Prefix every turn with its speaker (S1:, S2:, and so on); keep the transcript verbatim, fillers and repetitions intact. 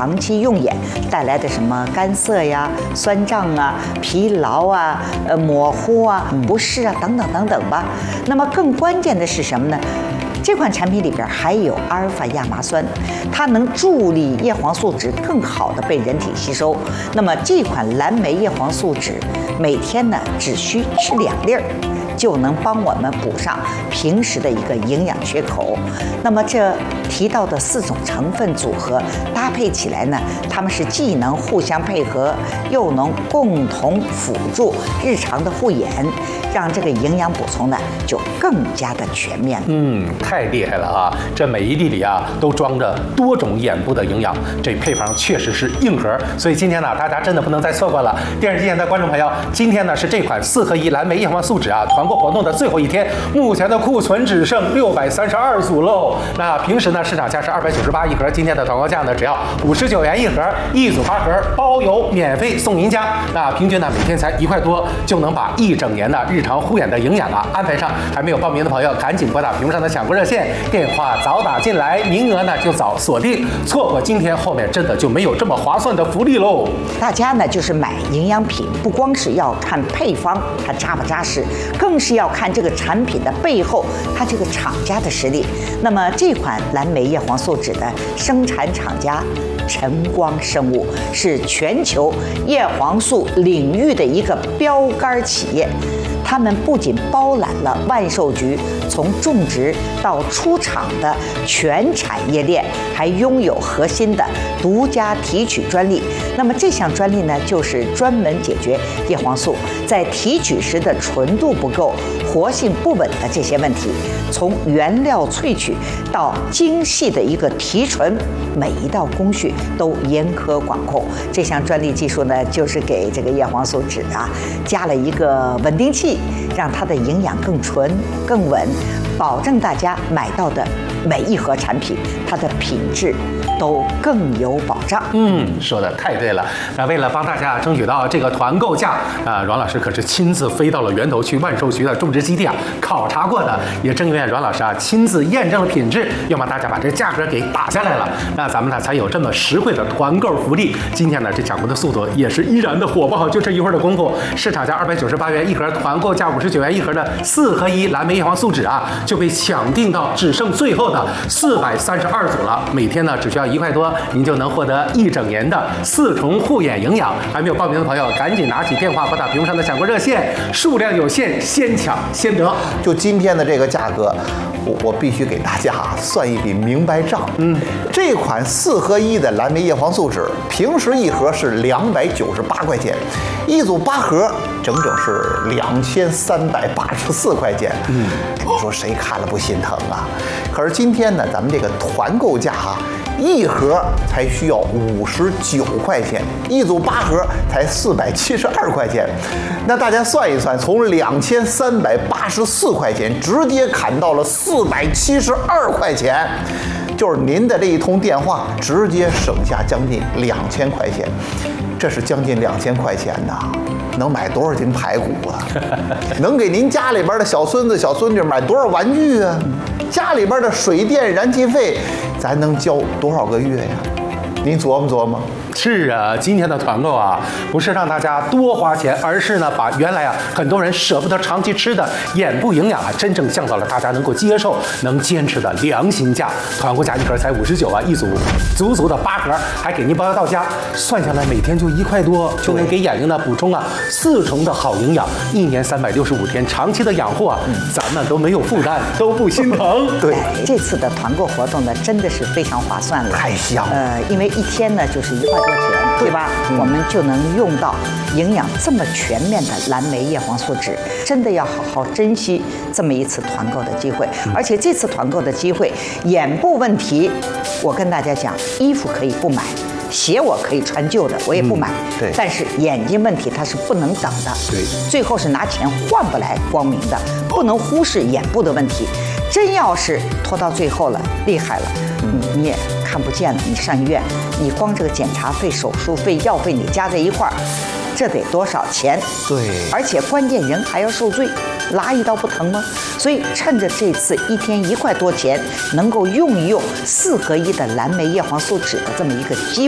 S1: 长期用眼带来的什么干涩呀、酸胀啊、疲劳啊、呃模糊啊、不适啊等等等等吧。那么更关键的是什么呢？这款产品里边还有阿尔法亚麻酸，它能助力叶黄素酯更好的被人体吸收。那么这款蓝莓叶黄素酯每天呢只需吃两粒儿，就能帮我们补上平时的一个营养缺口。那么这提到的四种成分组合搭配起来呢，它们是既能互相配合，又能共同辅助日常的护眼，让这个营养补充呢就更加的全面了。
S2: 嗯，太厉害了啊！这每一粒里啊都装着多种眼部的营养，这配方确实是硬核。所以今天呢，大家真的不能再错过了。电视机前的观众朋友，今天呢是这款四合一蓝莓叶黄素酯啊团购活动的最后一天，目前的库存只剩六百三十二组喽。那平时呢市场价是二百九十八一盒，今天的团购价呢只要五十九元一盒，一组八盒，包邮免费送您家。那平均呢每天才一块多，就能把一整年的日常护眼的营养啊安排上。还没有报名的朋友，赶紧拨打屏幕上的抢购热线电话，早打进来，名额呢就早锁定，错过今天后面真的就没有这么划算的福利喽。
S1: 大家呢就是买营养品，不光是要看配方它扎不扎实，更是要看这个产品的背后它这个厂家的实力。那么这款蓝莓叶黄素酯的生产厂家晨光生物是全球叶黄素领域的一个标杆企业。他们不仅包揽了万寿菊从种植到出厂的全产业链，还拥有核心的独家提取专利。那么这项专利呢，就是专门解决叶黄素在提取时的纯度不够、活性不稳的这些问题。从原料萃取到精细的一个提纯，每一道工序都严苛管控。这项专利技术呢，就是给这个叶黄素酯啊加了一个稳定器，让它的营养更纯、更稳，保证大家买到的每一盒产品它的品质都更有保障。
S2: 嗯，说的太对了。那为了帮大家争取到这个团购价啊，阮老师可是亲自飞到了源头区万寿菊的种植基地啊，考察过的。也正因为阮老师啊亲自验证了品质，又帮大家把这价格给打下来了，那咱们呢才有这么实惠的团购福利。今天呢这抢购的速度也是依然的火爆，就这一会儿的功夫，市场价二百九十八元一盒，团购价五十九元一盒的四合一蓝莓叶黄素酯啊，就被抢定到只剩最后的四百三十二组了。每天呢只需要一块多，您就能获得一整年的四重护眼营养。还没有报名的朋友，赶紧拿起电话拨打屏幕上的抢购热线，数量有限，先抢先得。
S3: 就今天的这个价格，我我必须给大家算一笔明白账。嗯，这款四合一的蓝莓叶黄素酯，平时一盒是两百九十八块钱，一组八盒，整整是两千三百八十四块钱。嗯，你说谁看了不心疼啊？可是今天呢，咱们这个团购价哈、啊。一盒才需要五十九块钱，一组八盒才四百七十二块钱。那大家算一算，从两千三百八十四块钱直接砍到了四百七十二块钱，就是您的这一通电话直接省下将近两千块钱。这是将近两千块钱呐，能买多少斤排骨啊？能给您家里边的小孙子、小孙女买多少玩具啊？家里边的水电燃气费，咱能交多少个月呀？您琢磨琢磨。
S2: 是啊，今天的团购啊，不是让大家多花钱，而是呢，把原来啊很多人舍不得长期吃的眼部营养啊，真正降到了大家能够接受、能坚持的良心价。团购价一盒才五十九啊，一组足足的八盒，还给您包邮到家，算下来每天就一块多，就能给眼睛呢补充啊四重的好营养，一年三百六十五天长期的养护啊，咱们都没有负担，都不心疼。
S3: 对，
S1: 这次的团购活动呢，真的是非常划算了，
S3: 太香了。
S1: 呃，因为一天呢就是一块多钱，对吧？嗯、我们就能用到营养这么全面的蓝莓叶黄素酯，真的要好好珍惜这么一次团购的机会。嗯、而且这次团购的机会，眼部问题，我跟大家讲，衣服可以不买。鞋我可以穿旧的，我也不买。
S3: 嗯、对，
S1: 但是眼睛问题它是不能等的。
S3: 对，
S1: 最后是拿钱换不来光明的，不能忽视眼部的问题。真要是拖到最后了，厉害了，你你也看不见了。你上医院，你光这个检查费、手术费、药费，你加在一块儿，这得多少钱？
S3: 对，
S1: 而且关键人还要受罪，拉一刀不疼吗？所以趁着这次一天一块多钱，能够用一用四合一的蓝莓叶黄素酯的这么一个机会。